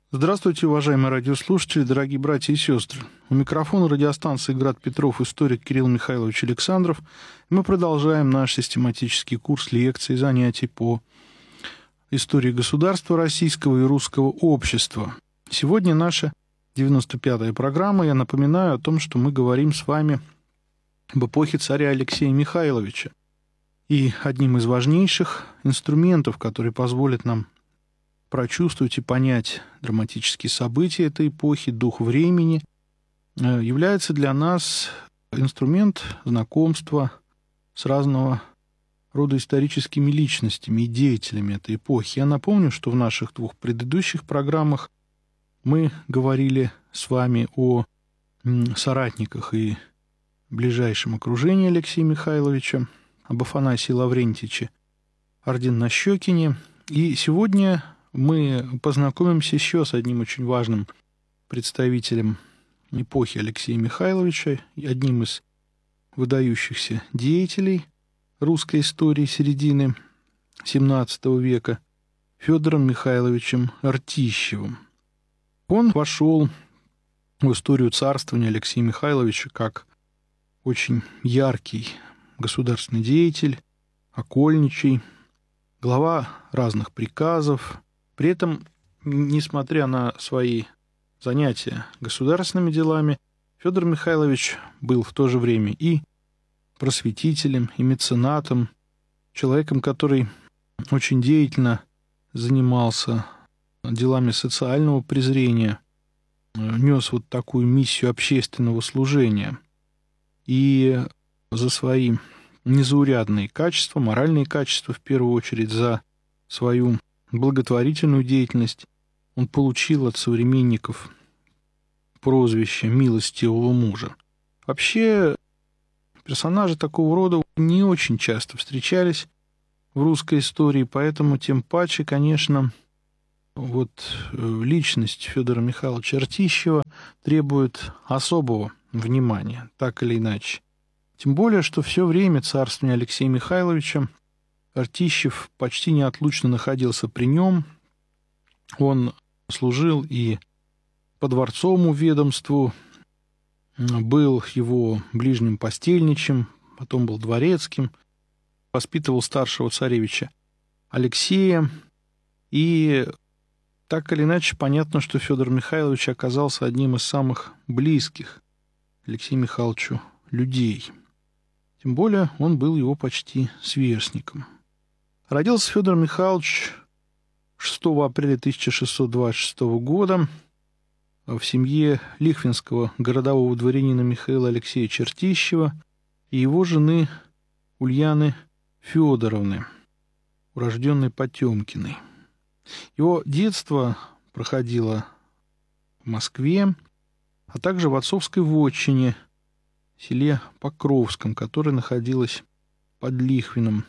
Здравствуйте, уважаемые радиослушатели, дорогие братья и сестры. У микрофона радиостанции «Град Петров» историк Кирилл Михайлович Александров. Мы продолжаем наш систематический курс лекций и занятий по истории государства российского и русского общества. Сегодня наша 95-я программа. Я напоминаю о том, что мы говорим с вами об эпохе царя Алексея Михайловича. И одним из важнейших инструментов, который позволит нам прочувствовать и понять драматические события этой эпохи, дух времени, является для нас инструмент знакомства с разного рода историческими личностями и деятелями этой эпохи. Я напомню, что в наших двух предыдущих программах мы говорили с вами о соратниках и ближайшем окружении Алексея Михайловича, об Афанасии Лаврентьевиче Орденно-Щекине. И сегодня мы познакомимся еще с одним очень важным представителем эпохи Алексея Михайловича, одним из выдающихся деятелей русской истории середины XVII века, Федором Михайловичем Ртищевым. Он вошел в историю царствования Алексея Михайловича как очень яркий государственный деятель, окольничий, глава разных приказов. При этом, несмотря на свои занятия государственными делами, Федор Михайлович был в то же время и просветителем, и меценатом, человеком, который очень деятельно занимался делами социального презрения, нес вот такую миссию общественного служения. И за свои незаурядные качества, моральные качества, в первую очередь, за свою благотворительную деятельность, он получил от современников прозвище «милостивого мужа». Вообще, персонажи такого рода не очень часто встречались в русской истории, поэтому тем паче, конечно, вот личность Федора Михайловича Ртищева требует особого внимания, так или иначе. Тем более, что все время царствования Алексея Михайловича Ртищев почти неотлучно находился при нем. Он служил и по дворцовому ведомству, был его ближним постельничем, потом был дворецким, воспитывал старшего царевича Алексея. И так или иначе понятно, что Федор Михайлович оказался одним из самых близких Алексею Михайловичу людей. Тем более он был его почти сверстником. Родился Федор Михайлович 6 апреля 1626 года в семье лихвинского городового дворянина Михаила Алексеевича Ртищева и его жены Ульяны Федоровны, урожденной Потемкиной. Его детство проходило в Москве, а также в отцовской вотчине, в селе Покровском, которое находилось под Лихвином.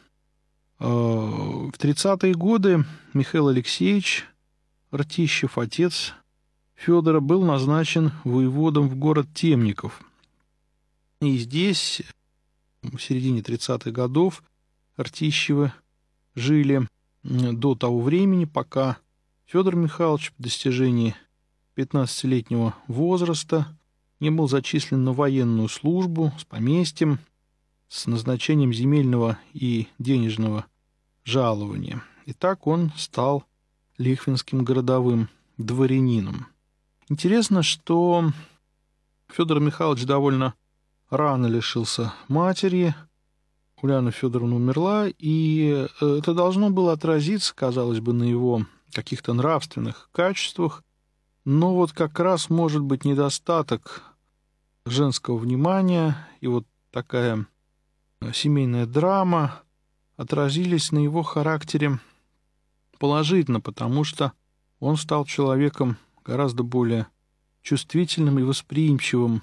В 30-е годы Михаил Алексеевич Ртищев, отец Федора, был назначен воеводом в город Темников. И здесь, в середине 30-х годов, Ртищевы жили до того времени, пока Федор Михайлович по достижении 15-летнего возраста не был зачислен на военную службу с поместьем, с назначением земельного и денежного жалования. И так он стал лихвинским городовым дворянином. Интересно, что Федор Михайлович довольно рано лишился матери. Ульяна Федоровна умерла, и это должно было отразиться, казалось бы, на его каких-то нравственных качествах. Но вот как раз, может быть, недостаток женского внимания и вот такая семейная драма отразились на его характере положительно, потому что он стал человеком гораздо более чувствительным и восприимчивым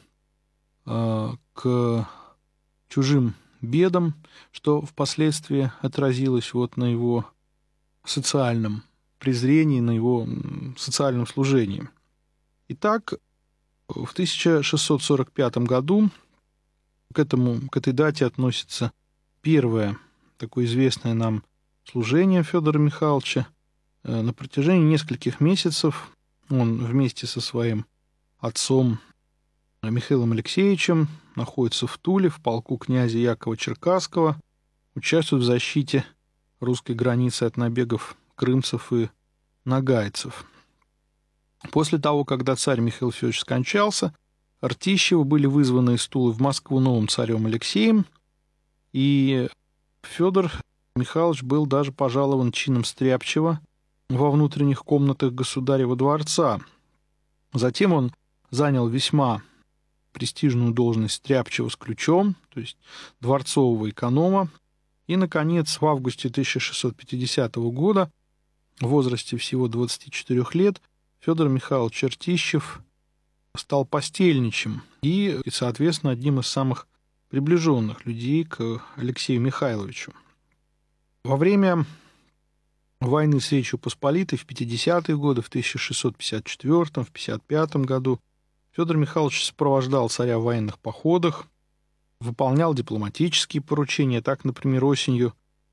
к чужим бедам, что впоследствии отразилось вот на его социальном презрении, на его социальном служении. Итак, в 1645 году к этой дате относится первое такое известное нам служение Федора Михайловича. На протяжении нескольких месяцев Он вместе со своим отцом Михаилом Алексеевичем находится в Туле, в полку князя Якова Черкасского, участвует в защите русской границы от набегов крымцев и нагайцев. После того, когда царь Михаил Федорович скончался, Ртищевы были вызваны из Тулы в Москву новым царем Алексеем, и Федор Михайлович был даже пожалован чином стряпчего во внутренних комнатах государева дворца. Затем он занял весьма престижную должность стряпчего с ключом, то есть дворцового эконома, и, наконец, в августе 1650 года, в возрасте всего 24 лет, Федор Михайлович Ртищев стал постельничем и, соответственно, одним из самых приближенных людей к Алексею Михайловичу. Во время войны с Речью Посполитой в 50-е годы, в 1654, в 55 году Федор Михайлович сопровождал царя в военных походах, выполнял дипломатические поручения. Так, например, осенью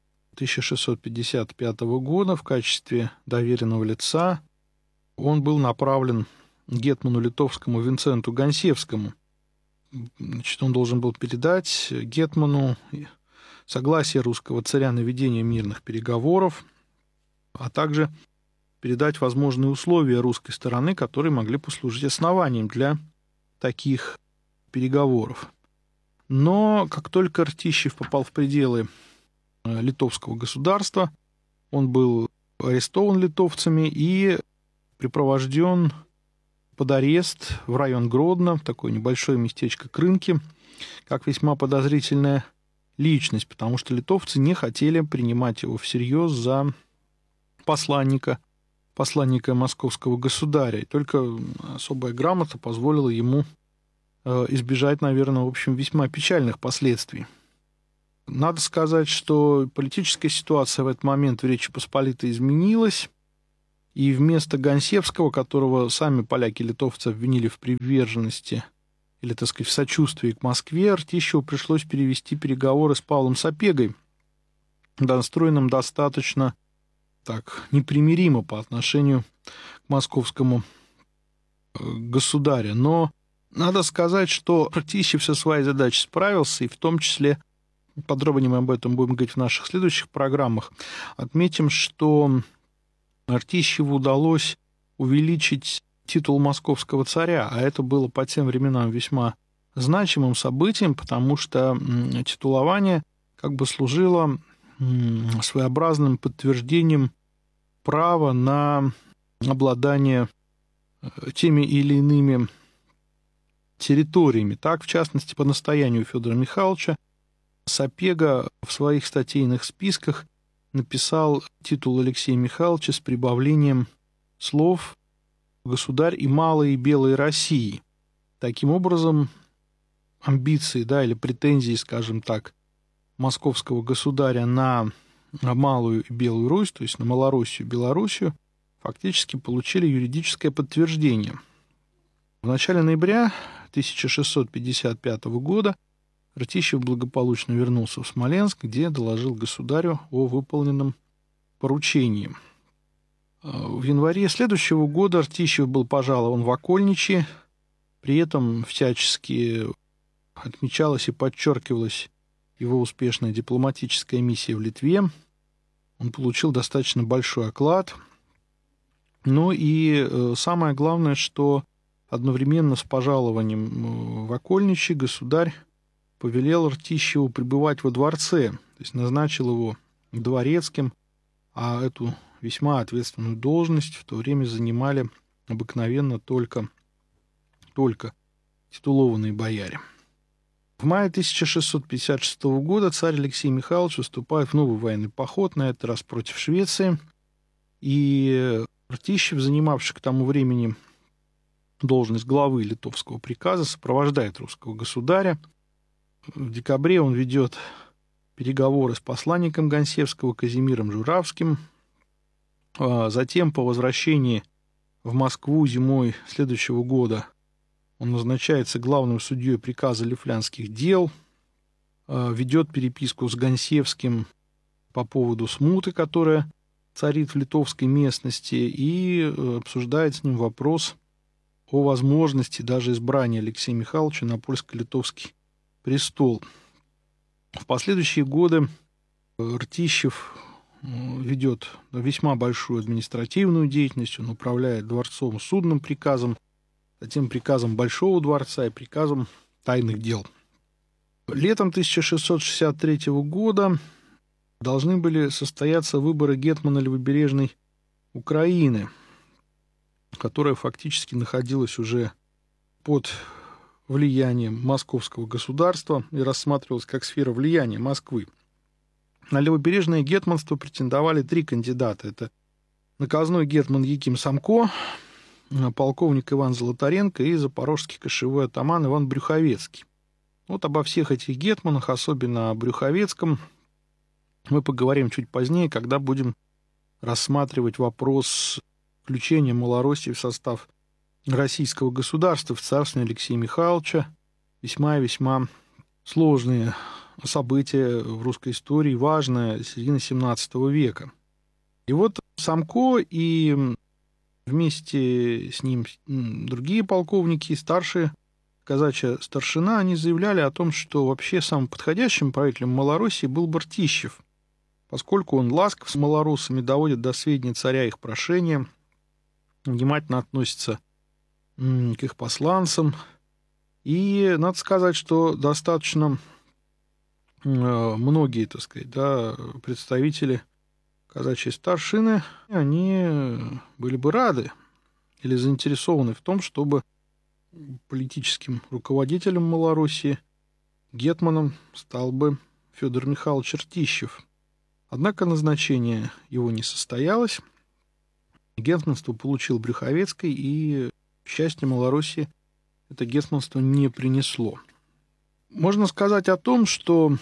1655 года в качестве доверенного лица он был направлен гетману литовскому Винценту Гонсевскому. Значит, он должен был передать гетману согласие русского царя на ведение мирных переговоров, а также передать возможные условия русской стороны, которые могли послужить основанием для таких переговоров. Но как только Ртищев попал в пределы литовского государства, он был арестован литовцами и припровожден под арест в район Гродно, в такое небольшое местечко Крынки, как весьма подозрительная личность, потому что литовцы не хотели принимать его всерьез за посланника московского государя. И только особая грамота позволила ему избежать, наверное, в общем, весьма печальных последствий. Надо сказать, что политическая ситуация в этот момент в Речи Посполитой изменилась, и вместо Гонсевского, которого сами поляки-литовцы обвинили в приверженности или, так сказать, в сочувствии к Москве, Ртищеву пришлось перевести переговоры с Павлом Сапегой, настроенным достаточно так непримиримо по отношению к московскому государю. Но надо сказать, что Ртищев со своей задачей справился, и в том числе, подробнее мы об этом будем говорить в наших следующих программах, отметим, что Ртищеву удалось увеличить титул московского царя, а это было по тем временам весьма значимым событием, потому что титулование как бы служило своеобразным подтверждением права на обладание теми или иными территориями. Так, в частности, по настоянию Федора Михайловича, Сапега в своих статейных списках написал титул Алексея Михайловича с прибавлением слов «Государь и малой и белой России». Таким образом, амбиции, или претензии, скажем так, московского государя на Малую и Белую Русь, то есть на Малороссию и Белоруссию, фактически получили юридическое подтверждение. В начале ноября 1655 года Ртищев благополучно вернулся в Смоленск, где доложил государю о выполненном поручении. В январе следующего года Ртищев был пожалован в окольничьи, при этом всячески отмечалась и подчеркивалась его успешная дипломатическая миссия в Литве. Он получил достаточно большой оклад. Ну и самое главное, что одновременно с пожалованием в окольничьи государь повелел Ртищеву пребывать во дворце, то есть назначил его дворецким, а эту весьма ответственную должность в то время занимали обыкновенно только титулованные бояре. В мае 1656 года царь Алексей Михайлович выступает в новый военный поход, на этот раз против Швеции, и Ртищев, занимавший к тому времени должность главы литовского приказа, сопровождает русского государя. В декабре он ведет переговоры с посланником Гонсевского Казимиром Журавским. Затем, по возвращении в Москву зимой следующего года, он назначается главным судьей приказа лифлянских дел, ведет переписку с Гонсевским по поводу смуты, которая царит в литовской местности, и обсуждает с ним вопрос о возможности даже избрания Алексея Михайловича на польско-литовский престол. В последующие годы Ртищев ведет весьма большую административную деятельность, он управляет дворцовым судным приказом, затем приказом Большого дворца и приказом тайных дел. Летом 1663 года должны были состояться выборы гетмана Левобережной Украины, которая фактически находилась уже под влиянием московского государства и рассматривалась как сфера влияния Москвы. На левобережное гетманство претендовали 3 кандидата. Это наказной гетман Яким Самко, полковник Иван Золотаренко и запорожский кошевой атаман Иван Брюховецкий. Вот обо всех этих гетманах, особенно о Брюховецком, мы поговорим чуть позднее, когда будем рассматривать вопрос включения Малороссии в состав российского государства в царстве Алексея Михайловича. Весьма и весьма сложные события в русской истории, важное, середина XVII века. И вот Самко и вместе с ним другие полковники, старшие, казачья старшина, они заявляли о том, что вообще самым подходящим правителем Малороссии был бы Ртищев, поскольку он ласков с малороссами, доводит до сведения царя их прошения, внимательно относится к их посланцам. И надо сказать, что достаточно многие, так сказать, представители казачьей старшины, они были бы рады или заинтересованы в том, чтобы политическим руководителем Малороссии, гетманом, стал бы Федор Михайлович Ртищев. Однако назначение его не состоялось. Гетманство получил Брюховецкий, и, к счастью, Малороссии это гетманство не принесло. Можно сказать о том, что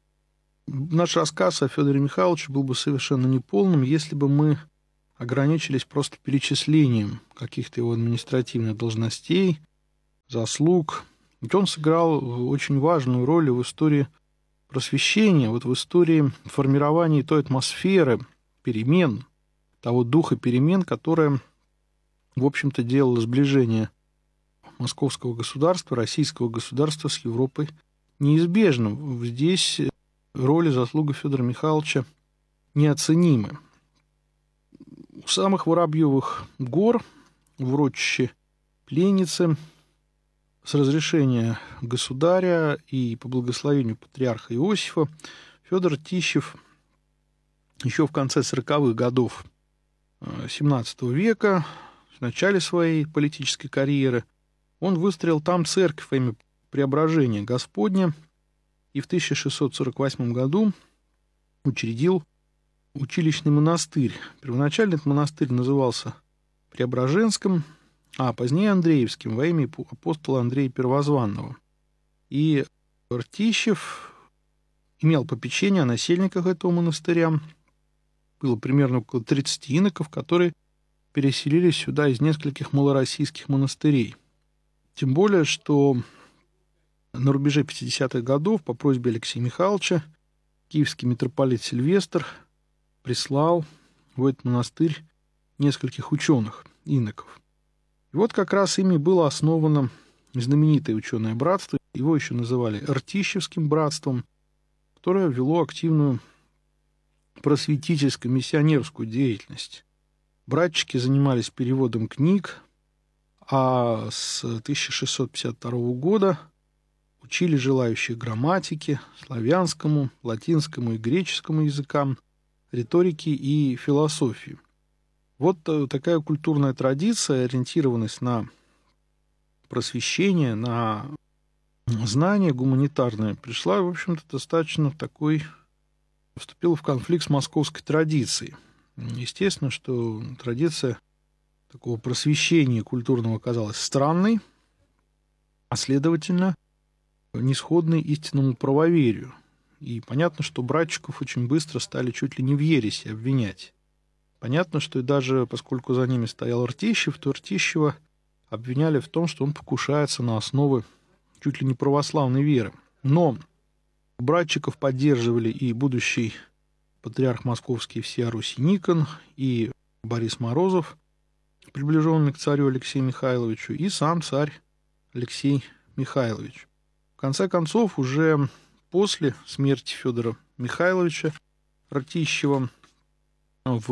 наш рассказ о Федоре Михайловиче был бы совершенно неполным, если бы мы ограничились просто перечислением каких-то его административных должностей, заслуг. Ведь он сыграл очень важную роль в истории просвещения, вот в истории формирования той атмосферы перемен, того духа перемен, которая, в общем-то, делала сближение московского государства, российского государства с Европой неизбежным. Здесь роль и заслуга Федора Михайловича неоценимы. У самых Воробьевых гор, в урочище Пленницы, с разрешения государя и по благословению патриарха Иосифа, Федор Ртищев еще в конце 40-х годов XVII века, в начале своей политической карьеры, он выстроил там церковь во имя Преображения Господня и в 1648 году учредил училищный монастырь. Первоначально этот монастырь назывался Преображенским, а позднее Андреевским, во имя апостола Андрея Первозванного. И Ртищев имел попечение о насельниках этого монастыря. Было примерно около 30 иноков, которые переселились сюда из нескольких малороссийских монастырей. Тем более, что на рубеже 50-х годов по просьбе Алексея Михайловича киевский митрополит Сильвестр прислал в этот монастырь нескольких ученых, иноков. И вот как раз ими было основано знаменитое ученое братство, его еще называли Ртищевским братством, которое вело активную просветительскую, миссионерскую деятельность. Братчики занимались переводом книг, а с 1652 года учили желающих грамматике, славянскому, латинскому и греческому языкам, риторике и философии. Вот такая культурная традиция, ориентированность на просвещение, на знание гуманитарное, пришла, в общем-то, достаточно вступила в конфликт с московской традицией. Естественно, что традиция такого просвещения культурного оказалась странной, а следовательно, несходной истинному правоверию. И понятно, что братчиков очень быстро стали чуть ли не в ереси обвинять. Понятно, что и даже поскольку за ними стоял Ртищев, то Ртищева обвиняли в том, что он покушается на основы чуть ли не православной веры. Но братчиков поддерживали и будущий патриарх московский всея Руси Никон и Борис Морозов, приближенный к царю Алексею Михайловичу, и сам царь Алексей Михайлович. В конце концов, уже после смерти Федора Михайловича Ртищева в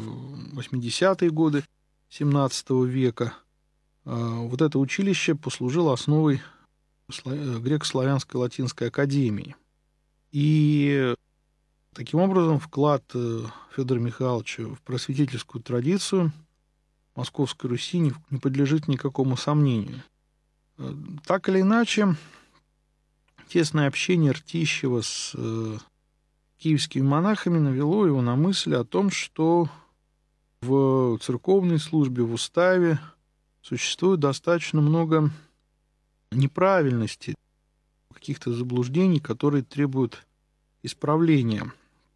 80-е годы XVII века вот это училище послужило основой греко-славянской латинской академии. И таким образом вклад Федора Михайловича в просветительскую традицию Московской Руси не подлежит никакому сомнению. Так или иначе, тесное общение Ртищева с киевскими монахами навело его на мысль о том, что в церковной службе, в уставе существует достаточно много неправильностей, каких-то заблуждений, которые требуют исправления.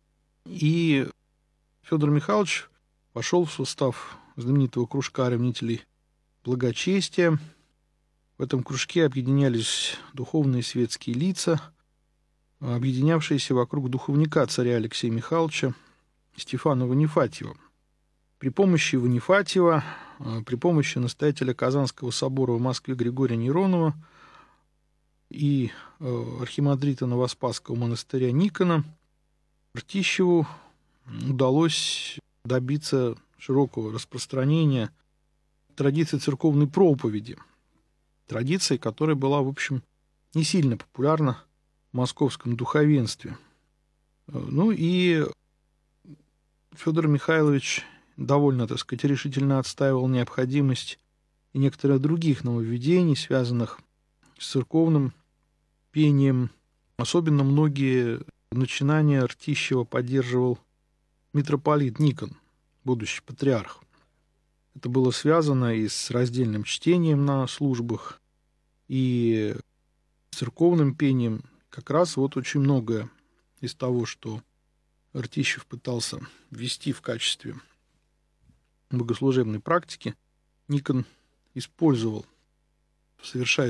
И Федор Михайлович пошел в состав знаменитого кружка ревнителей благочестия. В этом кружке объединялись духовные и светские лица, объединявшиеся вокруг духовника царя Алексея Михайловича Стефана Ванифатьева. При помощи Ванифатьева, при помощи настоятеля Казанского собора в Москве Григория Неронова и архимандрита Новоспасского монастыря Никона Ртищеву удалось добиться широкого распространения традиции церковной проповеди, традиции, которая была, в общем, не сильно популярна в московском духовенстве. Ну и Федор Михайлович довольно, так сказать, решительно отстаивал необходимость и некоторых других нововведений, связанных с церковным пением. Особенно многие начинания Ртищева поддерживал митрополит Никон, будущий патриарх. Это было связано и с раздельным чтением на службах, и с церковным пением. Как раз вот очень многое из того, что Ртищев пытался ввести в качестве богослужебной практики, Никон использовал, совершая